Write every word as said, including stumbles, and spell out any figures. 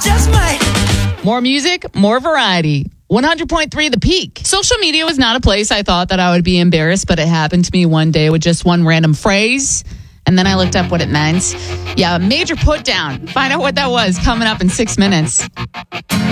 just might. More music, more variety. one hundred point three The Peak. Social media was not a place I thought that I would be embarrassed, but it happened to me one day with just one random phrase. And then I looked up what it meant. Yeah, a major put down. Find out what that was coming up in six minutes.